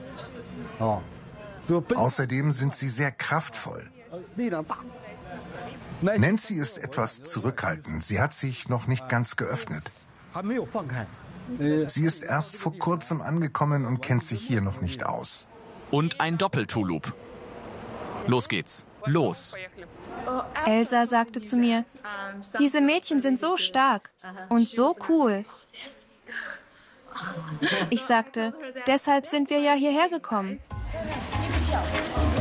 Außerdem sind sie sehr kraftvoll. Nancy ist etwas zurückhaltend. Sie hat sich noch nicht ganz geöffnet. Sie ist erst vor kurzem angekommen und kennt sich hier noch nicht aus. Und ein Doppeltulup. Los geht's. Los. Elsa sagte zu mir, diese Mädchen sind so stark und so cool. Ich sagte, deshalb sind wir ja hierher gekommen.